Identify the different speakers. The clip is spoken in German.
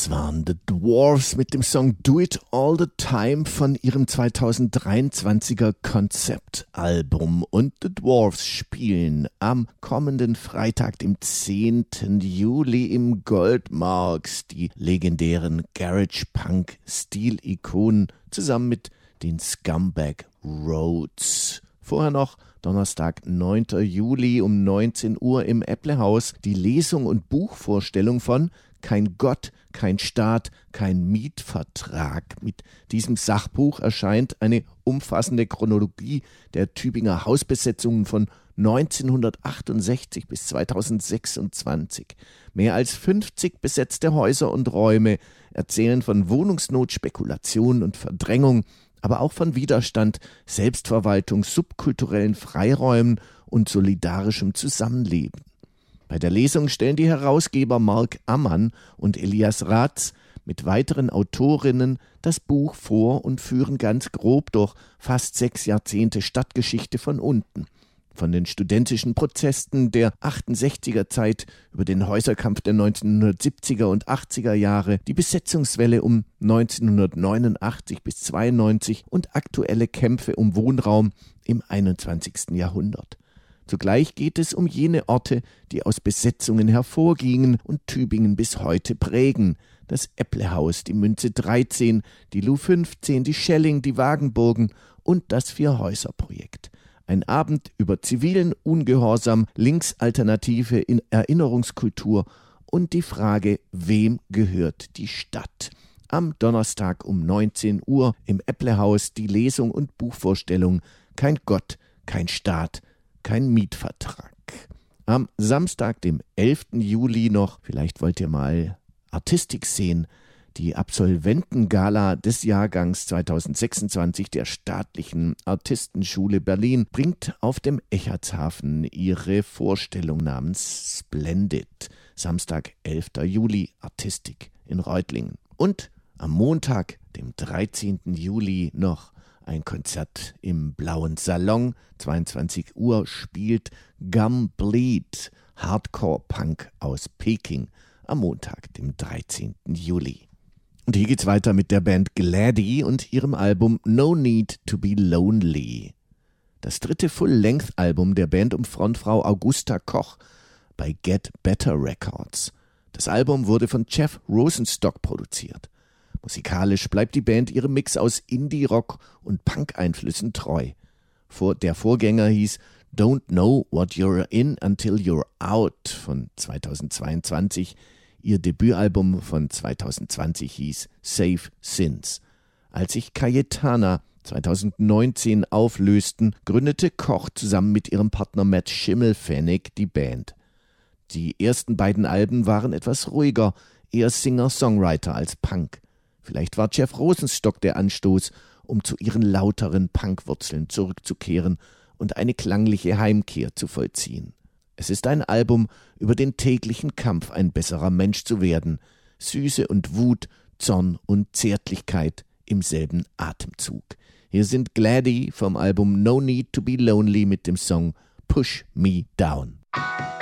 Speaker 1: Das waren The Dwarfs mit dem Song Do It All the Time von ihrem 2023er Konzeptalbum. Und The Dwarfs spielen am kommenden Freitag, dem 10. Juli im Goldmarks, die legendären Garage-Punk-Stilikonen zusammen mit den Scumbag Rhodes. Vorher noch Donnerstag, 9. Juli um 19 Uhr im Äpplehaus die Lesung und Buchvorstellung von Kein Gott, kein Staat, kein Mietvertrag. Mit diesem Sachbuch erscheint eine umfassende Chronologie der Tübinger Hausbesetzungen von 1968 bis 2026. Mehr als 50 besetzte Häuser und Räume erzählen von Wohnungsnot, Spekulation und Verdrängung, aber auch von Widerstand, Selbstverwaltung, subkulturellen Freiräumen und solidarischem Zusammenleben. Bei der Lesung stellen die Herausgeber Mark Ammann und Elias Ratz mit weiteren Autorinnen das Buch vor und führen ganz grob durch fast 6 Jahrzehnte Stadtgeschichte von unten. Von den studentischen Protesten der 68er Zeit über den Häuserkampf der 1970er und 80er Jahre, die Besetzungswelle um 1989 bis 92 und aktuelle Kämpfe um Wohnraum im 21. Jahrhundert. Zugleich geht es um jene Orte, die aus Besetzungen hervorgingen und Tübingen bis heute prägen. Das Äpplehaus, die Münze 13, die Lu 15, die Schelling, die Wagenburgen und das Vierhäuser-Projekt. Ein Abend über zivilen Ungehorsam, Linksalternative in Erinnerungskultur und die Frage, wem gehört die Stadt? Am Donnerstag um 19 Uhr im Äpplehaus die Lesung und Buchvorstellung Kein Gott, kein Staat, kein Mietvertrag. Am Samstag, dem 11. Juli noch, vielleicht wollt ihr mal Artistik sehen, die Absolventengala des Jahrgangs 2026 der Staatlichen Artistenschule Berlin bringt auf dem Echartshafen ihre Vorstellung namens Splendid. Samstag, 11. Juli, Artistik in Reutlingen. Und am Montag, dem 13. Juli noch ein Konzert im Blauen Salon. 22 Uhr spielt Gum Bleed, Hardcore-Punk aus Peking, am Montag, dem 13. Juli. Und hier geht's weiter mit der Band Gladdy und ihrem Album No Need to Be Lonely. Das 3. Full-Length-Album der Band um Frontfrau Augusta Koch bei Get Better Records. Das Album wurde von Jeff Rosenstock produziert. Musikalisch bleibt die Band ihrem Mix aus Indie-Rock und Punk-Einflüssen treu. Der Vorgänger hieß Don't Know What You're In Until You're Out von 2022. Ihr Debütalbum von 2020 hieß Save Sins. Als sich Cayetana 2019 auflösten, gründete Koch zusammen mit ihrem Partner Matt Schimmelpfennig die Band. Die ersten beiden Alben waren etwas ruhiger, eher Singer-Songwriter als Punk. Vielleicht war Jeff Rosenstock der Anstoß, um zu ihren lauteren Punkwurzeln zurückzukehren und eine klangliche Heimkehr zu vollziehen. Es ist ein Album über den täglichen Kampf, ein besserer Mensch zu werden. Süße und Wut, Zorn und Zärtlichkeit im selben Atemzug. Hier sind Gladdy vom Album No Need to Be Lonely mit dem Song Push Me Down.